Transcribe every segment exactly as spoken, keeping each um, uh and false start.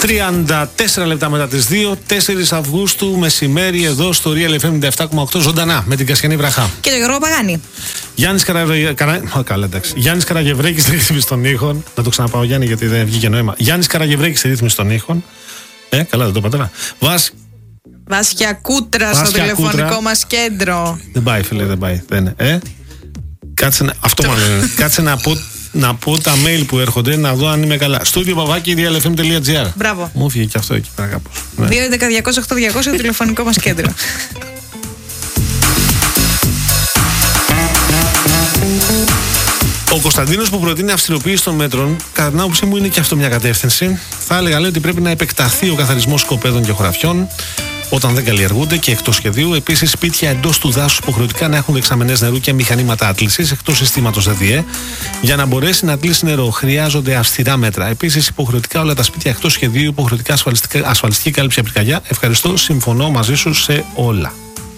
τριάντα τέσσερα λεπτά μετά τις δύο, τέσσερις Αυγούστου, μεσημέρι, εδώ στο Real εφ εμ ενενήντα επτά κόμμα οκτώ, ζωντανά με την Κασιανή Βραχά. Και τον Γιώργο Παγάνη. Γιάννης Καραβε... Καρα... Καλά, εντάξει. Γιάννης Καραγευρέκης στη ρύθμιση των ήχων. Να το ξαναπάω, Γιάννη, γιατί δεν βγήκε νόημα. Γιάννης Καραγευρέκης στη ρύθμιση των ήχων. Ε, καλά, δεν το είπα τώρα. Βάσ... Βάσια Κούτρα στο τηλεφωνικό μας κέντρο. Δεν πάει, φίλε, δεν πάει. Δεν. Ε, κάτσε να... Αυτό μάλλον είναι. Κάτσε να πω. Να πω τα mail που έρχονται, να δω αν είμαι καλά. Στούντιο παπάκι real εφ εμ τελεία τζι άρ. Μπράβο. Μου έφυγε και αυτό εκεί πέρα κάπως. δύο έντεκα διακόσια οκτώ διακόσια το τηλεφωνικό μας κέντρο. Ο Κωνσταντίνος που προτείνει αυστηροποίηση των μέτρων, κατά την άποψή μου είναι και αυτό μια κατεύθυνση. Θα έλεγα, λέει, ότι πρέπει να επεκταθεί ο καθαρισμός σκοπέδων και χωραφιών όταν δεν καλλιεργούνται και εκτός σχεδίου. Επίσης, σπίτια εντός του δάσους υποχρεωτικά να έχουν δεξαμενές νερού και μηχανήματα άτλησης εκτός συστήματος ΔΕΔΙΕ. Για να μπορέσει να τλήσει νερό, χρειάζονται αυστηρά μέτρα. Επίσης, υποχρεωτικά όλα τα σπίτια εκτός σχεδίου, υποχρεωτικά ασφαλιστική κάλυψη από πυρκαγιά. Ευχαριστώ, συμφωνώ μαζί σου σε όλα.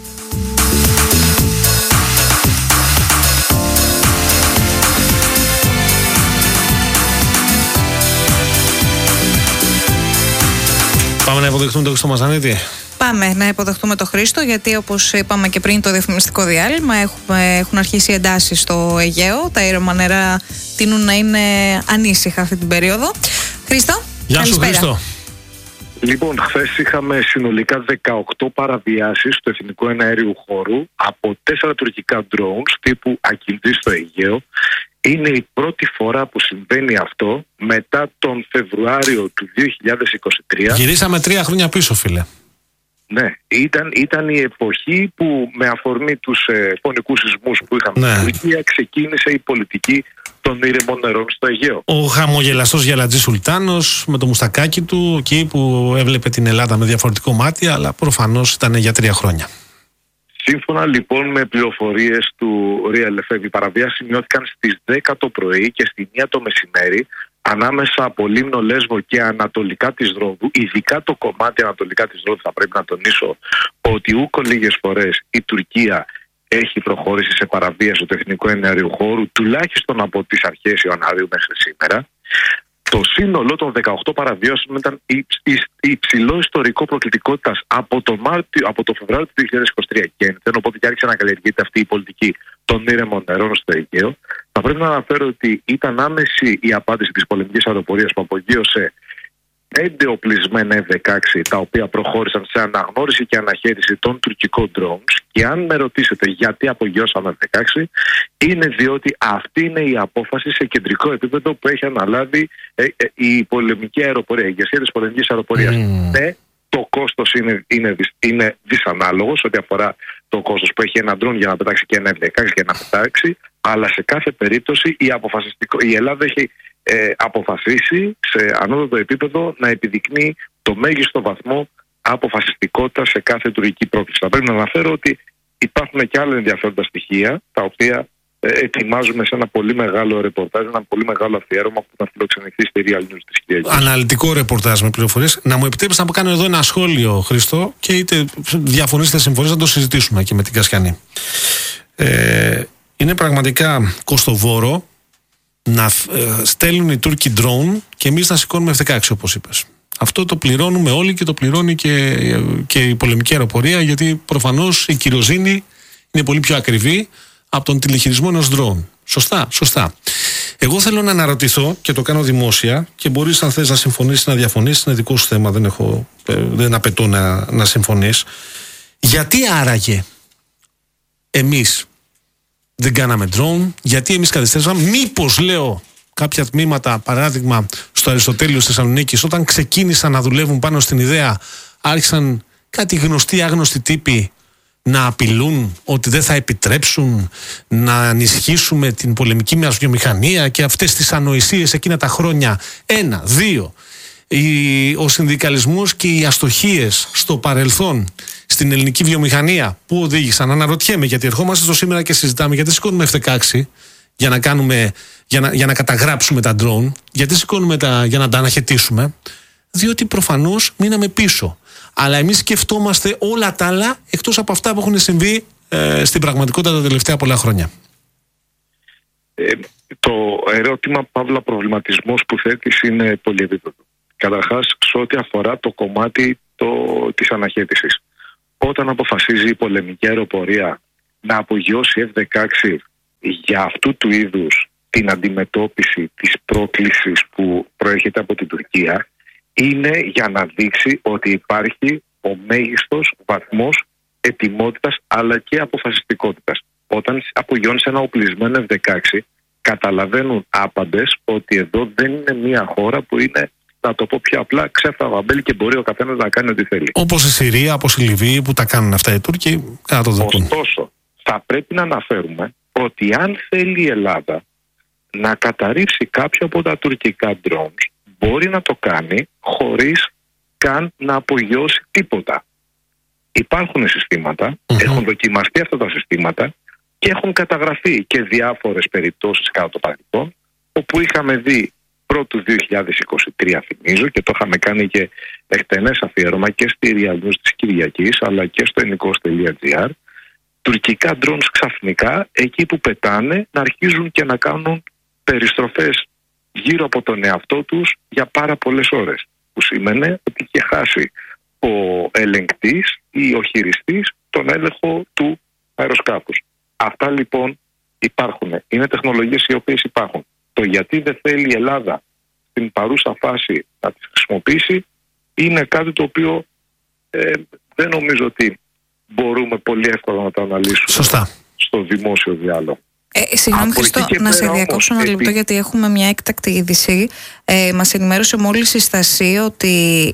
Πάμε να υποδεχτούμε τον Χρήστο Μαζανίτη. Πάμε να υποδεχτούμε τον Χρήστο, γιατί όπως είπαμε και πριν το διαφημιστικό διάλειμμα, έχουμε, έχουν αρχίσει οι εντάσεις στο Αιγαίο. Τα ήρεμα νερά τείνουν να είναι ανήσυχα αυτή την περίοδο. Χρήστο, γεια καλησπέρα. σου, Χρήστο. Λοιπόν, χθες είχαμε συνολικά δεκαοκτώ παραβιάσεις του εθνικού εναέριου χώρου από τέσσερα τουρκικά drones τύπου Ακιλτή στο Αιγαίο. Είναι η πρώτη φορά που συμβαίνει αυτό μετά τον Φεβρουάριο του δύο χιλιάδες είκοσι τρία. Γυρίσαμε τρία χρόνια πίσω, φίλε. Ναι, ήταν, ήταν η εποχή που με αφορμή τους ε, φωνικούς σεισμούς που είχαμε ναι. στην Τουρκία ξεκίνησε η πολιτική των ήρεμων νερών στο Αιγαίο. Ο χαμογελαστός Γελατζής Σουλτάνος με το μουστακάκι του, εκεί που έβλεπε την Ελλάδα με διαφορετικό μάτι, αλλά προφανώς ήταν για τρία χρόνια. Σύμφωνα λοιπόν με πληροφορίες του Real εφ εμ, οι παραβιάσεις σημειώθηκαν στις δέκα το πρωί και στη μία το μεσημέρι ανάμεσα από Λίμνο, Λέσβο και ανατολικά της Ρόδου. Ειδικά το κομμάτι ανατολικά της Ρόδου, θα πρέπει να τονίσω ότι ούκο λίγες φορές η Τουρκία έχει προχωρήσει σε παραβίαση του εθνικού εναέριου χώρου, τουλάχιστον από τις αρχές Ιανουαρίου μέχρι σήμερα. Το σύνολο των δεκαοκτώ παραβιάσεων ήταν υψηλό ιστορικό προκλητικότητας από το, Μάρτιο, από το Φεβρουάριο του δύο χιλιάδες είκοσι τρία και ένθεν, οπότε και άρχισε να καλλιεργείται αυτή η πολιτική των ήρεμων νερών στο Αιγαίο. Θα πρέπει να αναφέρω ότι ήταν άμεση η απάντηση της πολεμικής αεροπορίας που απογείωσε πέντε οπλισμένα εφ δεκαέξι, τα οποία προχώρησαν σε αναγνώριση και αναχέτηση των τουρκικών drones. Και αν με ρωτήσετε γιατί απογειώσαμε εφ δεκαέξι, είναι διότι αυτή είναι η απόφαση σε κεντρικό επίπεδο που έχει αναλάβει ε, ε, η πολεμική αεροπορία, η ηγεσία της πολεμικής αεροπορίας. Mm. Ναι, το κόστος είναι, είναι, είναι δυσανάλογο ό,τι αφορά το κόστος που έχει ένα drone για να πετάξει και ένα εφ δεκαέξι και να πετάξει, αλλά σε κάθε περίπτωση η, η Ελλάδα έχει ε, αποφασίσει σε ανώτατο επίπεδο να επιδεικνύει το μέγιστο βαθμό αποφασιστικότητα σε κάθε τουρκική πρόκληση. Θα πρέπει να αναφέρω ότι υπάρχουν και άλλα ενδιαφέροντα στοιχεία, τα οποία ε, ετοιμάζουμε σε ένα πολύ μεγάλο ρεπορτάζ, ένα πολύ μεγάλο αφιέρωμα που θα φιλοξενηθεί στη Real News της Κυριακής. Αναλυτικό ρεπορτάζ με πληροφορίες. Να μου επιτρέψει να κάνω εδώ ένα σχόλιο, Χρήστο, και είτε διαφωνείς είτε συμφωνείς να το συζητήσουμε και με την Κασιανή. Ε, είναι πραγματικά κοστοβόρο να ε, στέλνουν οι Τούρκοι drone και εμείς να σηκώνουμε εφ δεκαέξι, όπως είπες. Αυτό το πληρώνουμε όλοι και το πληρώνει και, και η πολεμική αεροπορία, γιατί προφανώς η κυροζήνη είναι πολύ πιο ακριβή από τον τηλεχειρισμό ενός drone. Σωστά, σωστά. Εγώ θέλω να αναρωτηθώ και το κάνω δημόσια και μπορείς αν θες να συμφωνήσεις, να διαφωνήσεις, είναι δικό σου θέμα, δεν, έχω, δεν απαιτώ να, να συμφωνείς. Γιατί άραγε εμείς δεν κάναμε drone, γιατί εμείς καθυστέρησαμε, μήπως λέω κάποια τμήματα, παράδειγμα στο Αριστοτέλειο της Θεσσαλονίκης, όταν ξεκίνησαν να δουλεύουν πάνω στην ιδέα, άρχισαν κάτι γνωστοί άγνωστοι τύποι να απειλούν ότι δεν θα επιτρέψουν να ενισχύσουμε την πολεμική μας βιομηχανία και αυτές τις ανοησίες εκείνα τα χρόνια. Ένα, δύο, ο συνδικαλισμός και οι αστοχίες στο παρελθόν στην ελληνική βιομηχανία που οδήγησαν, αναρωτιέμαι, γιατί ερχόμαστε στο σήμερα και συζητάμε γιατί σηκώνουμε εφ δεκαέξι για να, κάνουμε, για να, για να καταγράψουμε τα drone, γιατί σηκώνουμε τα, για να τα αναχαιτήσουμε, διότι προφανώς μείναμε πίσω. Αλλά εμείς σκεφτόμαστε όλα τα άλλα εκτός από αυτά που έχουν συμβεί ε, στην πραγματικότητα τα τελευταία πολλά χρόνια. Ε, το ερώτημα παύλα προβληματισμός που θέτεις είναι πολυεπίπεδο. Καταρχάς, σε ό,τι αφορά το κομμάτι το, της αναχέτησης. Όταν αποφασίζει η πολεμική αεροπορία να απογειώσει εφ δεκαέξι για αυτού του είδους την αντιμετώπιση της πρόκλησης που προέρχεται από την Τουρκία, είναι για να δείξει ότι υπάρχει ο μέγιστος βαθμός ετοιμότητας αλλά και αποφασιστικότητας. Όταν απογειώνεις ένα οπλισμένο εφ δεκαέξι, καταλαβαίνουν άπαντες ότι εδώ δεν είναι μια χώρα που είναι, να το πω πιο απλά, ξέφτα βαμπέλη και μπορεί ο καθένας να κάνει ό,τι θέλει. Όπως η Συρία, όπως η Λιβύη που τα κάνουν αυτά οι Τούρκοι, κατά το δοκούν. Ωστόσο, θα πρέπει να αναφέρουμε ότι αν θέλει η Ελλάδα να καταρρίψει κάποιο από τα τουρκικά drones, μπορεί να το κάνει χωρίς καν να απογειώσει τίποτα. Υπάρχουν συστήματα, mm-hmm. έχουν δοκιμαστεί αυτά τα συστήματα και έχουν καταγραφεί και διάφορες περιπτώσεις κατά το παρελθόν, όπου είχαμε δει πρώτου δύο χιλιάδες είκοσι τρία, θυμίζω, και το είχαμε κάνει και εκτενές αφιέρωμα και στη Real News της Κυριακής αλλά και στο ενικός τελεία τζι άρ, τουρκικά drones ξαφνικά εκεί που πετάνε να αρχίζουν και να κάνουν περιστροφές γύρω από τον εαυτό τους για πάρα πολλές ώρες, που σημαίνει ότι είχε χάσει ο ελεγκτής ή ο χειριστής τον έλεγχο του αεροσκάφους. Αυτά λοιπόν υπάρχουν. Είναι τεχνολογίες οι οποίες υπάρχουν. Το γιατί δεν θέλει η Ελλάδα στην παρούσα φάση να τις χρησιμοποιήσει είναι κάτι το οποίο ε, δεν νομίζω ότι μπορούμε πολύ εύκολα να το αναλύσουμε. Σωστά. Στο δημόσιο διάλογο. Ε, συγγνώμη Χριστό, να σε διακόψω ένα λεπτό γιατί έχουμε μια έκτακτη είδηση. Ε, μας ενημέρωσε μόλις η Στασία ότι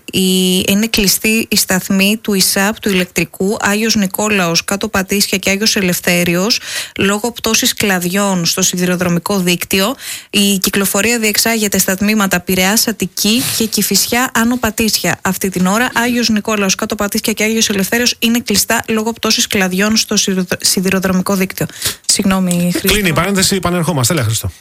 η, είναι κλειστή η σταθμή του ΙΣΑΠ, του ηλεκτρικού, Άγιος Νικόλαος, Κάτω Πατήσια και Άγιος Ελευθέριος, λόγω πτώσης κλαδιών στο σιδηροδρομικό δίκτυο. Η κυκλοφορία διεξάγεται στα τμήματα Πειραιάς Αττική και Κηφισιά Άνω Πατήσια. Αυτή την ώρα Άγιος Νικόλαος, Κάτω Πατήσια και Άγιος Ελευθέριος είναι κλειστά λόγω πτώσης κλαδιών στο σιδηροδρομικό δίκτυο. Συγγνώμη, Χρήστο. Κλείνει η παρένθεση, επανερχόμαστε. Έλα, Χριστό.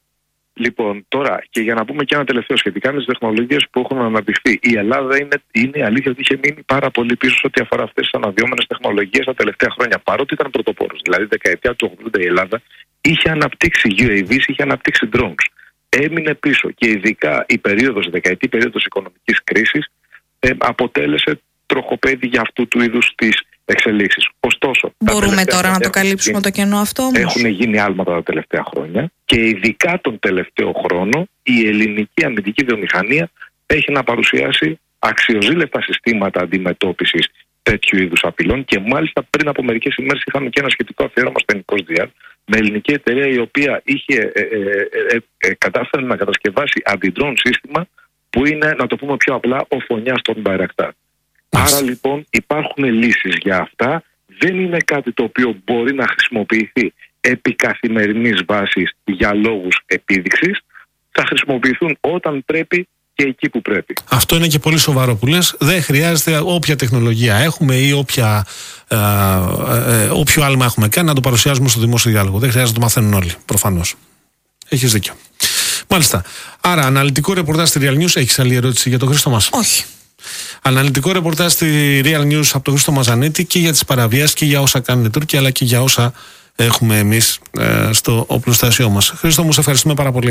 Λοιπόν, τώρα και για να πούμε και ένα τελευταίο σχετικά με τις τεχνολογίες που έχουν αναπτυχθεί. Η Ελλάδα είναι, είναι αλήθεια ότι είχε μείνει πάρα πολύ πίσω σε ό,τι αφορά αυτές τις αναδυόμενες τεχνολογίες τα τελευταία χρόνια. Παρότι ήταν πρωτοπόρος, δηλαδή δεκαετία του ογδόντα η Ελλάδα είχε αναπτύξει γιου έι βις, είχε αναπτύξει drones. Έμεινε πίσω και ειδικά η περίοδος, η δεκαετή περίοδος οικονομικής κρίσης ε, αποτέλεσε τροχοπέδι για αυτού του είδους τις εξελίξεις. Ωστόσο, μπορούμε τώρα να το καλύψουμε γίνει, το κενό αυτό όμως. Έχουν γίνει άλματα τα τελευταία χρόνια και ειδικά τον τελευταίο χρόνο η ελληνική αμυντική βιομηχανία έχει να παρουσιάσει αξιοζήλευτα συστήματα αντιμετώπισης τέτοιου είδους απειλών και μάλιστα πριν από μερικές ημέρες είχαμε και ένα σχετικό αφιέρωμα στο ενικός τζι αρ με ελληνική εταιρεία η οποία είχε ε, ε, ε, ε, ε, κατάφερε να κατασκευάσει αντι-drone σύστημα που είναι, να το πούμε πιο απλά, ο φωνιάς των Μπαϊρακτάρ. Άρα λοιπόν υπάρχουν λύσεις για αυτά. Δεν είναι κάτι το οποίο μπορεί να χρησιμοποιηθεί επί καθημερινής βάσης για λόγους επίδειξης. Θα χρησιμοποιηθούν όταν πρέπει και εκεί που πρέπει. Αυτό είναι και πολύ σοβαρό που λες. Δεν χρειάζεται όποια τεχνολογία έχουμε ή όποια, ε, ε, όποιο άλμα έχουμε κάνει να το παρουσιάζουμε στο δημόσιο διάλογο. Δεν χρειάζεται να το μαθαίνουν όλοι, προφανώς. Έχεις δίκιο. Μάλιστα. Άρα, αναλυτικό ρεπορτάζ στη Real News. Έχεις άλλη ερώτηση για τον Χρήστο μας? Όχι. Αναλυτικό ρεπορτάζ στη Real News από τον Χρήστο Μαζανίτη και για τις παραβιάσεις και για όσα κάνουν οι Τούρκοι, αλλά και για όσα έχουμε εμείς ε, στο οπλοστάσιό μας. Χρήστο μου, σε ευχαριστούμε πάρα πολύ.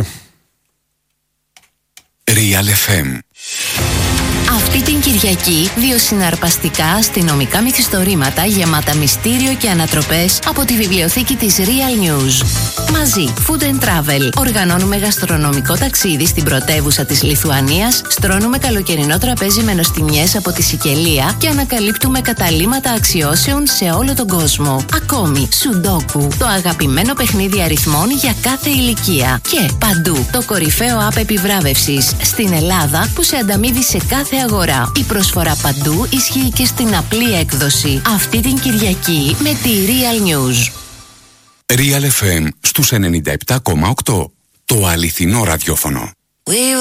Real εφ εμ. Αυτή την Κυριακή, δύο συναρπαστικά αστυνομικά μυθιστορήματα γεμάτα μυστήριο και ανατροπές από τη βιβλιοθήκη της Real News. Μαζί, Food and Travel. Οργανώνουμε γαστρονομικό ταξίδι στην πρωτεύουσα της Λιθουανίας, στρώνουμε καλοκαιρινό τραπέζι με νοστιμιές από τη Σικελία και ανακαλύπτουμε καταλύματα αξιώσεων σε όλο τον κόσμο. Ακόμη, Σουντόκου, το αγαπημένο παιχνίδι αριθμών για κάθε ηλικία. Και παντού, το κορυφαίο app επιβράβευσης στην Ελλάδα που σε ανταμείβει σε κάθε αγορά. Η προσφορά παντού ισχύει και στην απλή έκδοση. Αυτή την Κυριακή με τη Real News. Real εφ εμ στους ενενήντα επτά κόμμα οκτώ. Το αληθινό ραδιόφωνο.